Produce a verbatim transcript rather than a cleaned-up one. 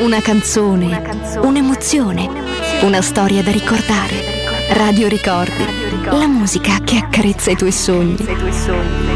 Una canzone, una canzone, un'emozione, un'emozione, una storia da ricordare. Radio Ricordi, la musica che accarezza i tuoi sogni.